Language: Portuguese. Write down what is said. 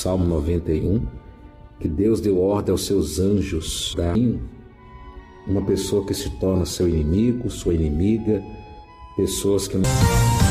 Salmo 91, que Deus deu ordem aos seus anjos da uma pessoa que se torna seu inimigo, sua inimiga, pessoas que não...